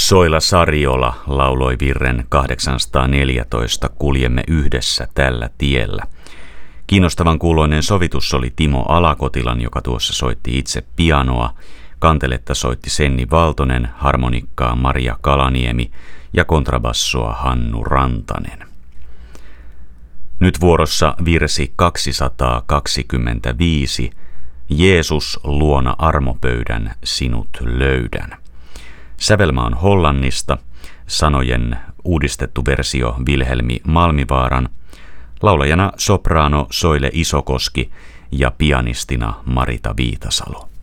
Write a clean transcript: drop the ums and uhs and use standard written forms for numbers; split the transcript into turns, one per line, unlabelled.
Soila Sariola lauloi virren 814 Kuljemme yhdessä tällä tiellä. Kiinnostavan kuuloinen sovitus oli Timo Alakotilan, joka tuossa soitti itse pianoa. Kanteletta soitti Senni Valtonen, harmonikkaa Maria Kalaniemi ja kontrabassoa Hannu Rantanen. Nyt vuorossa virsi 225. Jeesus luona armopöydän sinut löydän. Sävelmä on Hollannista, sanojen uudistettu versio Vilhelmi Malmivaaran, laulajana sopraano Soile Isokoski ja pianistina Marita Viitasalo.